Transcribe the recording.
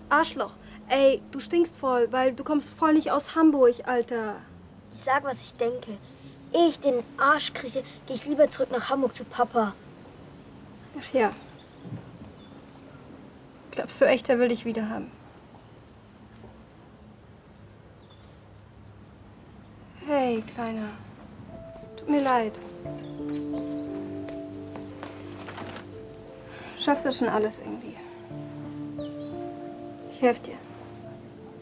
Arschloch. Ey, du stinkst voll, weil du kommst voll nicht aus Hamburg, Alter. Ich sag, was ich denke. Ehe ich den Arsch kriege, gehe ich lieber zurück nach Hamburg zu Papa. Ach ja. Glaubst du echt, er will dich wieder haben? Hey, Kleiner. Tut mir leid. Schaffst du schon alles irgendwie. Ich helfe dir.